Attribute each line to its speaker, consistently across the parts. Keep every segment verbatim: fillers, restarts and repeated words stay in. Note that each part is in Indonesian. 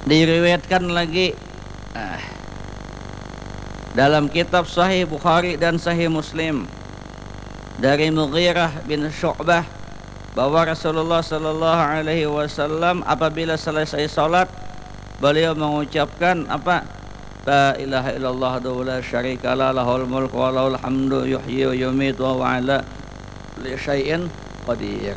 Speaker 1: Diriwayatkan lagi ah, dalam kitab Sahih Bukhari dan Sahih Muslim dari Mughirah bin Syu'bah bahwa Rasulullah sallallahu alaihi wasallam apabila selesai salat beliau mengucapkan apa? La ilaha illallah wa la syarika la lahul mulku wa lahul hamdu yuhyi wa yumiitu wa ala kulli syai'in qadir.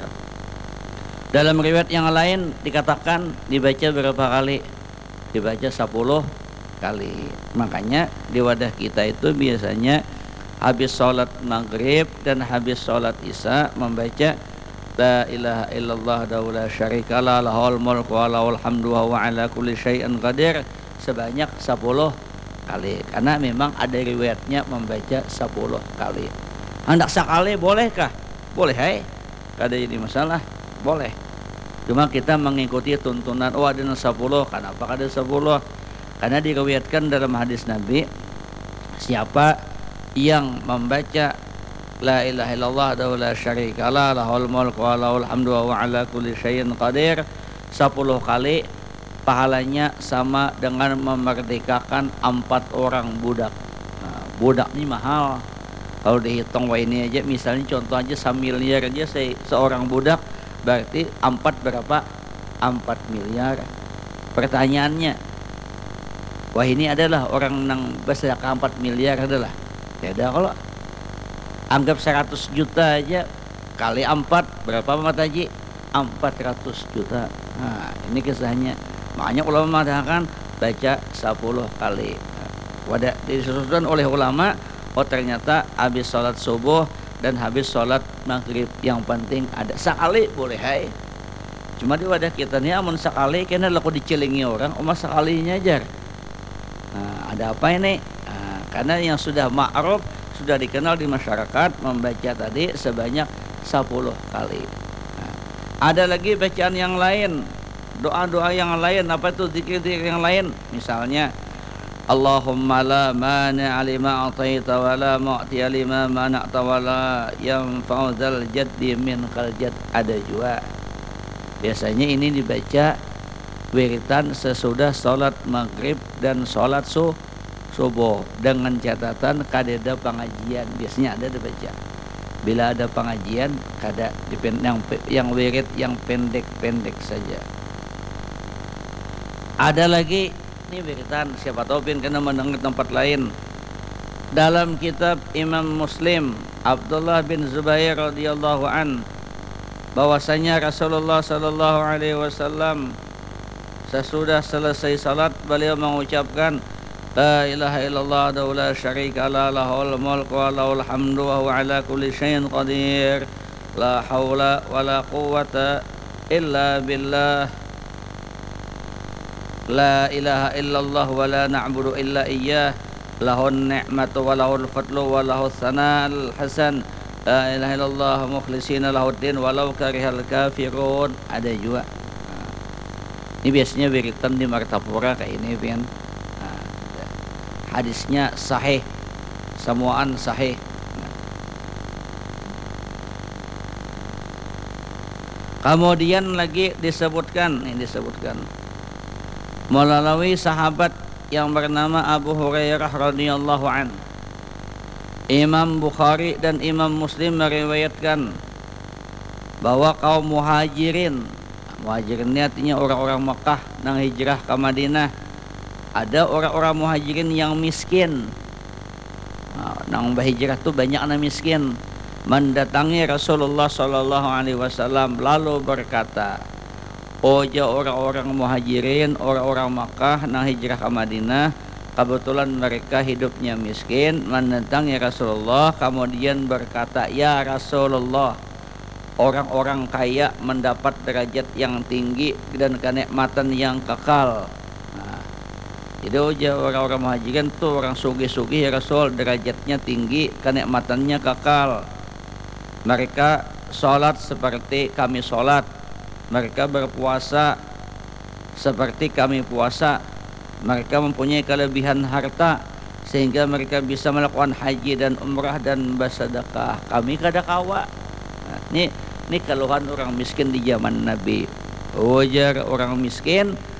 Speaker 1: Dalam riwayat yang lain dikatakan dibaca berapa kali? Dibaca sepuluh kali. Makanya di wadah kita itu biasanya habis sholat maghrib dan habis sholat isya membaca La ilaha illallah wa la syarika la lahul mulku wa lahul hamdu wa ala kulli syai'in qadir sebanyak sepuluh kali. Karena memang ada riwayatnya membaca sepuluh kali. Hendak sekali bolehkah? Boleh, hai. Kada jadi masalah. Boleh. Cuma kita mengikuti tuntunan oh ada sepuluh. Kenapa ada sepuluh? Karena diriwayatkan dalam hadis Nabi, siapa yang membaca La ilaha illallah wa la syarika la lahul mulku wa lahul hamdu wa ala kulli syai'in qadir sepuluh kali, pahalanya sama dengan memerdekakan empat orang budak. Nah, budak ini mahal. Kalau dihitung wah ini aja, misalnya contoh aja semiliar aja se seorang budak, berarti empat berapa? Empat miliar. Pertanyaannya, wah ini adalah orang yang bersedekah empat miliar adalah. Ya udah, kalau anggap seratus juta aja kali empat berapa Mat Haji? empat ratus juta. Nah, ini kisahnya. Makanya ulama mengatakan baca sepuluh kali. Wadah disusun oleh ulama, oh ternyata habis sholat subuh dan habis sholat maghrib yang penting ada sekali boleh, hai. Cuma di wadah kita nih amun sekali kena laku dicelingi orang, oh mas sekalinya aja. Nah, ada apa ini? Nah, karena yang sudah ma'ruf, sudah dikenal di masyarakat membaca tadi sebanyak sepuluh kali. Nah, ada lagi bacaan yang lain, doa-doa yang lain, apa itu zikir-zikir yang lain. Misalnya Allahumma la mani'a lima a'taita wa la mu'tiya lima mana'ta wa la yanfa'u dzal jaddi minkal jadd. Ada juga. Biasanya ini dibaca wiritan sesudah sholat maghrib dan sholat su subuh dengan catatan kadeda pengajian. Biasanya ada dibaca. Bila ada pengajian kada yang yang wirid yang pendek-pendek saja. Ada lagi ini wiritan, siapa tahu pin kena mendengar tempat lain. Dalam kitab Imam Muslim Abdullah bin Zubair radhiyallahu an bahwasanya Rasulullah sallallahu alaihi wasallam sesudah selesai salat beliau mengucapkan La ilaha illallah wa la syarika la lahul mulku wa lahul hamdu wa huwa ala kulli syai'in qadir la haula wa la quwwata illa billah la ilaha illallah wa la na'budu illa iyyah lahun ni'matu wa lahul fadlu wa lahus sana'al hasan la ilaha illallah mukhlishina lahuddin walau karihal kafirun. Ada juga. Nah, ini biasanya wiritan di Martapura kayak ini kan. Nah, hadisnya sahih, semuaan sahih. Nah. Kemudian lagi disebutkan, ini disebutkan melalui sahabat yang bernama Abu Hurairah radhiyallahu an. Imam Bukhari dan Imam Muslim meriwayatkan bahwa kaum muhajirin, muhajirin ini artinya orang-orang Mekah yang hijrah ke Madinah, ada orang-orang muhajirin yang miskin. Nah, nang berhijrah tuh banyak anak miskin, mendatangi Rasulullah sallallahu alaihi wasallam lalu berkata, oh ja orang-orang muhajirin, orang-orang Makkah yang hijrah ke Madinah, kebetulan mereka hidupnya miskin, mendatangi Rasulullah kemudian berkata, ya Rasulullah, orang-orang kaya mendapat derajat yang tinggi dan kenikmatan yang kekal. Nah, jadi oh ja orang-orang muhajirin tuh orang sugih-sugih ya Rasul, derajatnya tinggi, kenikmatannya kekal. Mereka sholat seperti kami sholat, mereka berpuasa seperti kami puasa, mereka mempunyai kelebihan harta sehingga mereka bisa melakukan haji dan umrah dan bersedekah. Kami kada kawa. Nah, ini ini keluhan orang miskin di zaman Nabi. Wajar orang miskin